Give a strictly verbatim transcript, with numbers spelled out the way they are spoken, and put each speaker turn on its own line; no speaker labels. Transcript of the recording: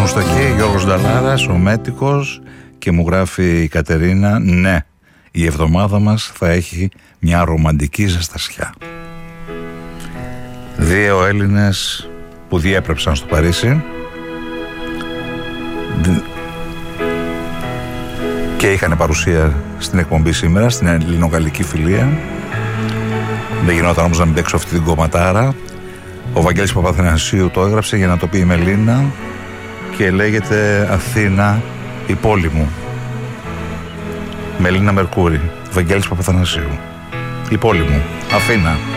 Μουστακή, Γιώργος Νταλάρας, ο Μέτικος, και μου γράφει η Κατερίνα, ναι, η εβδομάδα μας θα έχει μια ρομαντική ζεστασιά. Δύο Έλληνες που διέπρεψαν στο Παρίσι και είχαν παρουσία στην εκπομπή σήμερα, στην ελληνογαλλική φιλία. Δεν γινόταν όμως να μην παίξω αυτή την κομματάρα. Ο Βαγγέλης Παπαθανασίου το έγραψε για να το πει η Μελίνα και λέγεται Αθήνα, η πόλη μου. Μελίνα Μερκούρη, Βαγγέλης Παπαθανασίου. Η πόλη μου, Αθήνα.